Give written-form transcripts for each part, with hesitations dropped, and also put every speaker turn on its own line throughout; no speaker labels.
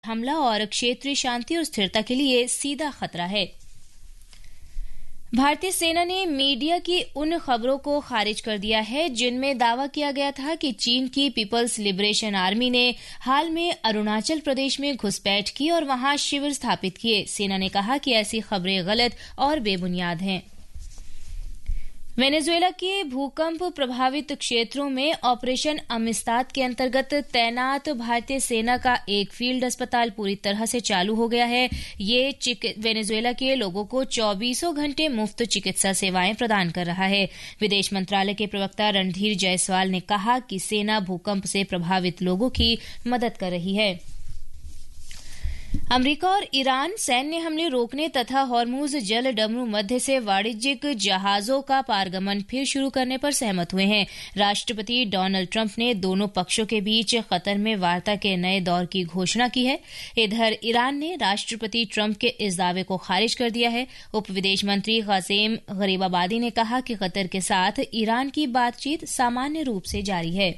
हमला और क्षेत्रीय शांति और स्थिरता के लिए सीधा खतरा है। भारतीय सेना ने मीडिया की उन खबरों को खारिज कर दिया है जिनमें दावा किया गया था कि चीन की पीपल्स लिबरेशन आर्मी ने हाल में अरुणाचल प्रदेश में घुसपैठ की और वहां शिविर स्थापित किए। सेना ने कहा कि ऐसी खबरें गलत और बेबुनियाद हैं। वेनेजुएला के भूकंप प्रभावित क्षेत्रों में ऑपरेशन अमिस्ताद के अंतर्गत तैनात भारतीय सेना का एक फील्ड अस्पताल पूरी तरह से चालू हो गया है। ये वेनेजुएला के लोगों को 24 घंटे मुफ्त चिकित्सा सेवाएं प्रदान कर रहा है। विदेश मंत्रालय के प्रवक्ता रणधीर जायसवाल ने कहा कि सेना भूकंप से प्रभावित लोगों की मदद कर रही है। अमेरिका और ईरान सैन्य हमले रोकने तथा हॉर्मुज जल डमरू मध्य से वाणिज्यिक जहाजों का पारगमन फिर शुरू करने पर सहमत हुए हैं। राष्ट्रपति डोनाल्ड ट्रंप ने दोनों पक्षों के बीच कतर में वार्ता के नए दौर की घोषणा की है। इधर ईरान ने राष्ट्रपति ट्रंप के इस दावे को खारिज कर दिया है। उप विदेश मंत्री कासेम गरीबाबादी ने कहा कि कतर के साथ ईरान की बातचीत सामान्य रूप से जारी है।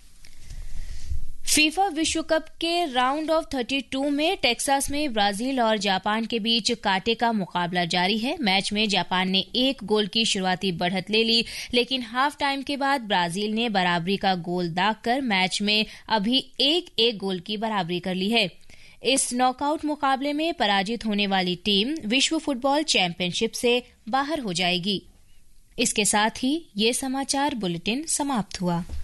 फीफा विश्व कप के राउंड ऑफ 32 में टेक्सास में ब्राजील और जापान के बीच कांटे का मुकाबला जारी है। मैच में जापान ने 1 गोल की शुरुआती बढ़त ले ली, लेकिन हाफ टाइम के बाद ब्राजील ने बराबरी का गोल दागकर मैच में अभी 1-1 गोल की बराबरी कर ली है। इस नॉकआउट मुकाबले में पराजित होने वाली टीम विश्व फुटबॉल चैंपियनशिप से बाहर हो जाएगी। इसके साथ ही ये समाचार बुलेटिन समाप्त हुआ।